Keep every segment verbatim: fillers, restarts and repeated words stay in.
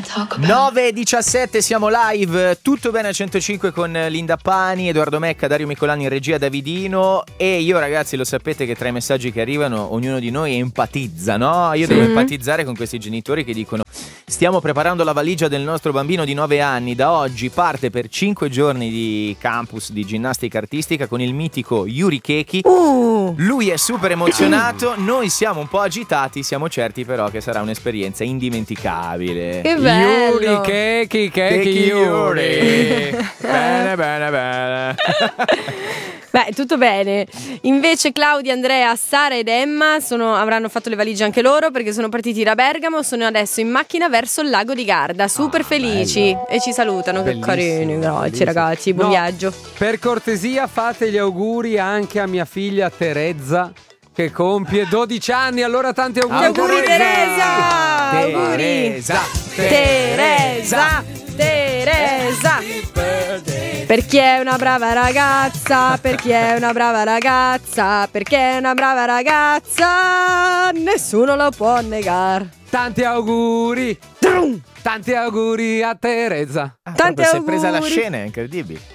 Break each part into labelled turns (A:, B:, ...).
A: nove e diciassette, siamo live, tutto bene a centocinque con Linda Pani, Edoardo Mecca, Dario Micolani in regia, Davidino. E io, ragazzi, lo sapete che tra i messaggi che arrivano ognuno di noi empatizza, no? Io sì. devo empatizzare con questi genitori che dicono: stiamo preparando la valigia del nostro bambino di nove anni, da oggi parte per cinque giorni di campus di ginnastica artistica con il mitico Yuri Keki. uh. Lui è super emozionato, noi siamo un po' agitati, siamo certi però che sarà un'esperienza indimenticabile.
B: Che bello!
C: Yuri Keki, Keki Yuri. Bene, bene, bene.
B: Beh, tutto bene. Invece Claudia, Andrea, Sara ed Emma sono, avranno fatto le valigie anche loro, perché sono partiti da Bergamo, sono adesso in macchina verso il lago di Garda, super ah, felici, bello. E ci salutano. Bellissimo, che carini, grazie bellissimo. Ragazzi, buon no, viaggio.
C: Per cortesia fate gli auguri anche a mia figlia Teresa, che compie dodici anni, allora tanti auguri.
B: Auguri Teresa! Teresa! Teresa! Teresa! Perché è una brava ragazza, perché è una brava ragazza, perché è una brava ragazza, nessuno lo può negare.
C: Tanti auguri! Tanti auguri a Teresa.
A: Ah,
B: Tanti
A: si
B: auguri.
A: è presa la scena, è incredibile.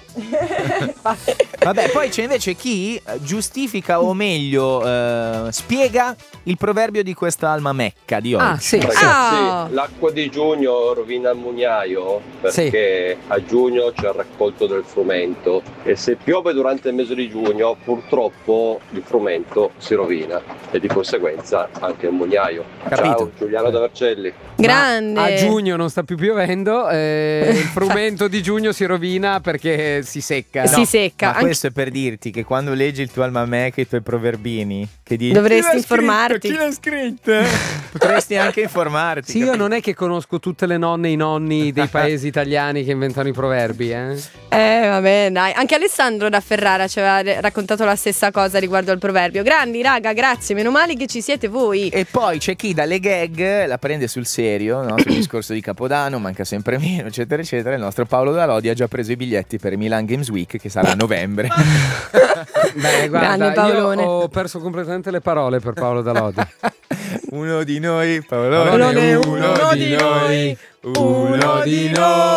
A: Vabbè, poi c'è invece chi giustifica, o meglio eh, spiega il proverbio di questa alma mecca di oggi.
C: Ah, sì.
D: Ragazzi,
B: Ah.
D: l'acqua di giugno rovina il mugnaio, perché sì. a giugno c'è il raccolto del frumento e se piove durante il mese di giugno purtroppo il frumento si rovina e di conseguenza anche il mugnaio.
A: Capito.
D: Ciao, Giuliano da Vercelli.
B: Grande.
C: Ma a giugno non sta più piovendo, eh, il frumento di giugno si rovina perché si secca.
B: Si
C: no.
B: secca.
A: Ma
B: Anche...
A: questo è per dirti che quando leggi il tuo alma mecca, i tuoi proverbini, che dici:
B: dovresti informarti.
A: Chi l'ha scritto? Potresti anche informarti.
C: Sì, io non è che conosco tutte le nonne e i nonni dei paesi italiani che inventano i proverbi, eh.
B: Eh, vabbè, dai. Anche Alessandro da Ferrara ci aveva raccontato la stessa cosa riguardo al proverbio. Grandi, raga, grazie, meno male che ci siete voi.
A: E poi c'è chi dalle gag la prende sul serio, no? Sul discorso di Capodanno, manca sempre meno, eccetera, eccetera. Il nostro Paolo Dalodi ha già preso i biglietti per Milan Games Week, che sarà a novembre.
C: Beh, guarda,
B: Grande Paolone.
C: io ho perso completamente le parole per Paolo Dalodi.
A: Uno di noi, Paolone,
B: Paolone,
A: uno,
B: uno
A: di
B: di
A: noi, uno di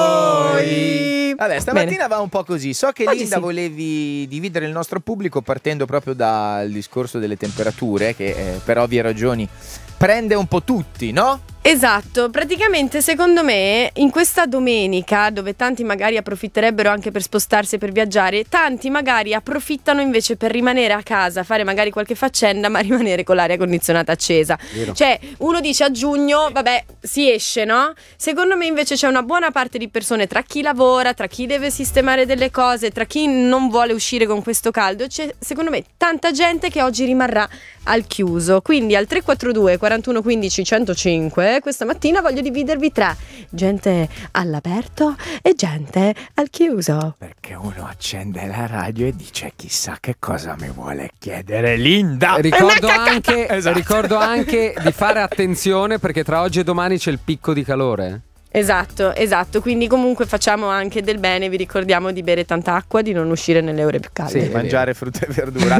A: noi. Vabbè, stamattina
B: Bene.
A: va un po' così. So che
B: Oggi
A: Linda
B: sì.
A: volevi dividere il nostro pubblico partendo proprio dal discorso delle temperature, che eh, per ovvie ragioni prende un po' tutti, no?
B: Esatto, praticamente secondo me in questa domenica, dove tanti magari approfitterebbero anche per spostarsi e per viaggiare, tanti magari approfittano invece per rimanere a casa, fare magari qualche faccenda, ma rimanere con l'aria condizionata accesa.
C: Vero.
B: Cioè, uno dice a giugno, vabbè, si esce, no? Secondo me invece c'è una buona parte di persone, tra chi lavora, tra chi deve sistemare delle cose, tra chi non vuole uscire con questo caldo, c'è secondo me tanta gente che oggi rimarrà al chiuso. Quindi al tre quattro due quarantuno quindici centocinque questa mattina voglio dividervi tra gente all'aperto e gente al chiuso.
A: Perché uno accende la radio e dice: chissà che cosa mi vuole chiedere Linda.
C: Ricordo anche,
A: Esatto.
C: ricordo anche di fare attenzione perché tra oggi e domani c'è il picco di calore.
B: Esatto, esatto, quindi comunque facciamo anche del bene, vi ricordiamo di bere tanta acqua, di non uscire nelle ore più calde.
A: Sì, mangiare frutta e verdura.